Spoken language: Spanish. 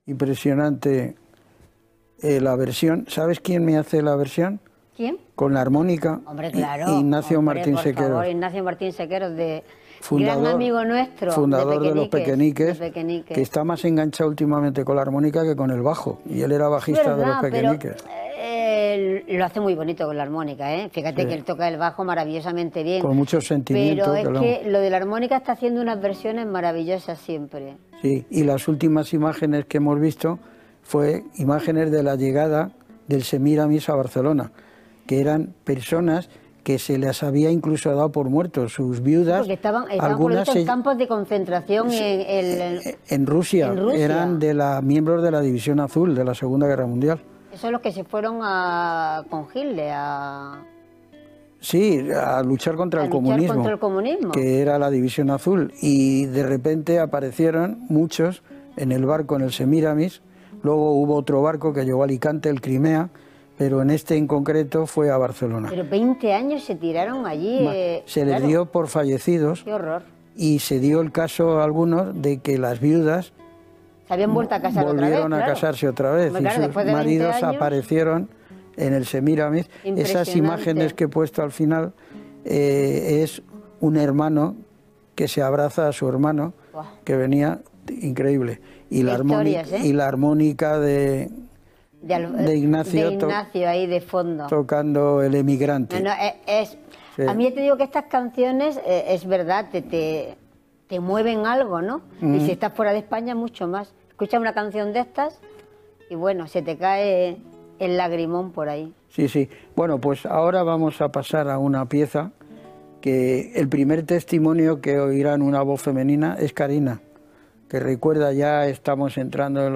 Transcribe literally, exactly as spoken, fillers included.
Impresionante eh, la versión. ¿Sabes quién me hace la versión? ¿Quién? Con la armónica. Hombre, claro. Ignacio hombre, Martín por Sequeros. Favor, Ignacio Martín Sequeros, de Fundador, gran amigo nuestro. fundador de, de, los Pequeñiques, de Pequeñiques, que está más enganchado últimamente con la armónica que con el bajo. Y él era bajista es verdad, de los Pequeñiques. Pero, eh, lo hace muy bonito con la armónica, ¿eh? Fíjate Sí. que él toca el bajo maravillosamente bien. Con mucho sentimiento. Pero es que lo... que lo de la armónica está haciendo unas versiones maravillosas siempre. Sí, y las últimas imágenes que hemos visto fue imágenes de la llegada del Semíramis a Barcelona, que eran personas que se les había incluso dado por muertos, sus viudas. Porque estaban, estaban algunas en se... campos de concentración sí, en, el, en, en, Rusia, en Rusia, eran de la, miembros de la División Azul de la Segunda Guerra Mundial. Esos son los que se fueron a, con Hitler a... Sí, a luchar contra, a el, luchar comunismo, contra el comunismo, que era la División Azul, y de repente aparecieron muchos en el barco, en el Semíramis. Luego hubo otro barco que llegó a Alicante, el Crimea, pero en este en concreto fue a Barcelona. Pero veinte años se tiraron allí. Eh, se claro. les dio por fallecidos. Qué horror. Y se dio el caso a algunos de que las viudas se habían vuelto a casar volvieron otra vez, a claro. casarse otra vez. Hombre, claro, y sus maridos años... aparecieron en el Semíramis. Esas imágenes que he puesto al final eh, es un hermano que se abraza a su hermano, wow, que venía increíble. Y la, armónica, ¿eh? y la armónica de, de, al, de Ignacio, de Ignacio ahí de fondo. Tocando El Emigrante. No, no, es, sí. A mí te digo que estas canciones, eh, es verdad, te, te, te mueven algo, ¿no? Mm. Y si estás fuera de España, mucho más. Escuchas una canción de estas y bueno, se te cae el lagrimón por ahí. Sí, sí. Bueno, pues ahora vamos a pasar a una pieza que el primer testimonio que oirán una voz femenina es Karina, que recuerda, ya estamos entrando en los